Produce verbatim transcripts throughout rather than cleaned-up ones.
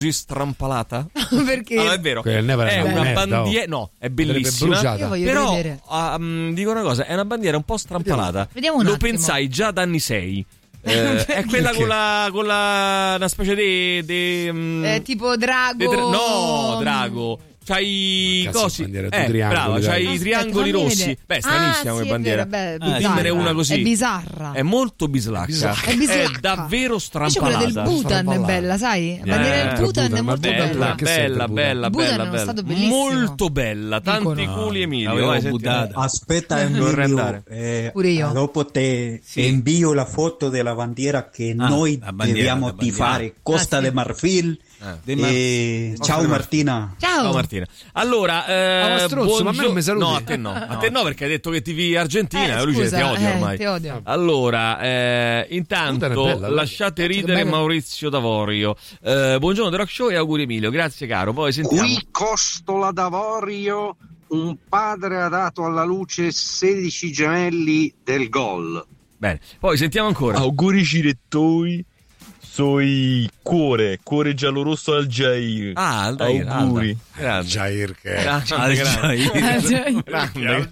strampalata? Perché? Allora, è vero, è una bandiera, no, è bellissima. Però um, dico una cosa, è una bandiera un po' strampalata. Vediamo un Lo attimo. pensai già ad anni sei. Eh, è quella con la, con la una specie di, di um, eh, tipo drago. Tra- no, drago. C'hai i cosi, eh, brava, c'hai i triangoli rossi. Beh, stranissima ah, come sì, bandiera. Vero, beh, ah, dimmene una così. È bizzarra. È molto bislacca. È, bislacca. È davvero strampalata. Invece quella del Bhutan è bella, sai? La bandiera eh, del Bhutan, Bhutan è molto bella. bella. Bella, bella, bella, bella. bella. Molto bella. Tanti no. culi, Emilio. No, eh, aspetta, Emilio. Eh, Pure io. Dopo te sì. invio la foto della bandiera che ah, noi bandiera, dobbiamo tifare. Costa ah, sì. de Marfil. Ah, e... Ciao Martina. Ciao. Ciao Martina. Allora, eh, oh, strozzo, ma a me non mi saluti. No, a te no. A te no, perché hai detto che tifi Argentina eh, e lui scusa, ti odia eh, ormai. Ti odio. Allora, eh, intanto bella, lasciate ridere Maurizio D'Avorio. Eh, buongiorno The Rock Show e auguri Emilio. Grazie caro. Poi sentiamo. Qui Costola D'Avorio, un padre ha dato alla luce sedici gemelli del gol. Bene. Poi sentiamo ancora. Auguri Cirettoi. Soi cuore, cuore giallo-rosso al Jair. Ah, Aldair, auguri. Al Jair che è al Jair. Grande,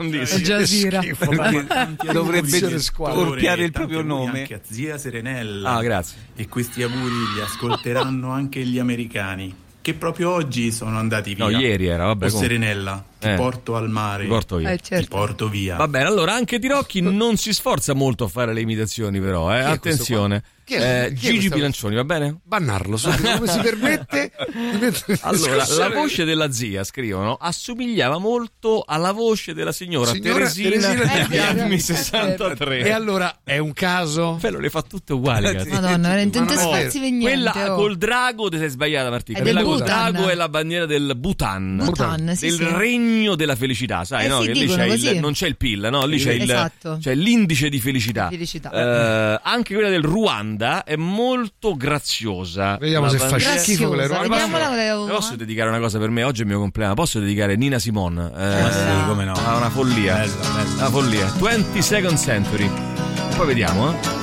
grandissimo. Dovrebbe scoppiare il proprio nome. Anche a zia Serenella. Ah, grazie. E questi auguri li ascolteranno anche gli americani, che proprio oggi sono andati via. No, ieri era, vabbè. O Serenella, ti eh. porto al mare. Ti porto via. Eh, certo. Ti porto via. Va bene, allora anche Tirocchi non si sforza molto a fare le imitazioni, però, eh. Attenzione. Chi è, eh, chi è Gigi Bilancioni, va bene? Bannarlo subito, come si permette? Allora, la voce della zia, scrivono, assomigliava molto alla voce della signora, signora Teresina, Teresina degli anni sessantatré. E allora è un caso? Bello, le fa tutte uguali, cazzo. Madonna, non intende no, spazi per niente. Quella oh. col drago ti sei sbagliata, Martina. È Quella del col Bhutan. drago è la bandiera del Bhutan, Bhutan sì, del sì. regno della felicità, sai, eh no? sì, Che lì c'è così. il, non c'è il P I L, no? Lì c'è, esatto. il, c'è l'indice di felicità. felicità. Eh, anche quella del Ruanda è molto graziosa. Vediamo la se fa bandiera... schifo con le Ruanda. Posso dedicare una cosa per me? Oggi è il mio compleanno. Posso dedicare Nina Simone? Eh, eh sì, come no? Una follia. Bella, bella. Una follia. venti second Century. Poi vediamo, eh.